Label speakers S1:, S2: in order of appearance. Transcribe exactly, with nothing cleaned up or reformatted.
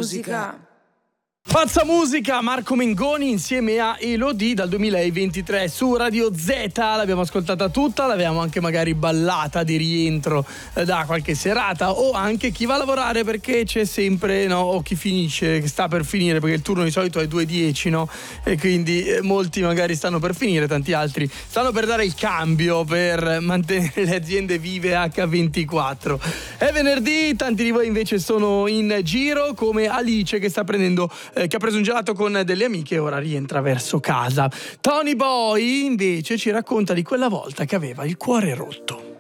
S1: musica.
S2: Pazza musica, Marco Mengoni insieme a Elodie dal duemilaventitré su Radio Z. L'abbiamo ascoltata tutta, l'abbiamo anche magari ballata di rientro eh, da qualche serata, o anche chi va a lavorare, perché c'è sempre, no, o chi finisce, che sta per finire, perché il turno di solito è due e dieci, no? E quindi eh, molti magari stanno per finire, tanti altri stanno per dare il cambio per mantenere le aziende vive acca ventiquattro. È venerdì, tanti di voi invece sono in giro, come Alice che sta prendendo Eh, che ha preso un gelato con delle amiche e ora rientra verso casa. Tony Boy invece ci racconta di quella volta che aveva il cuore rotto.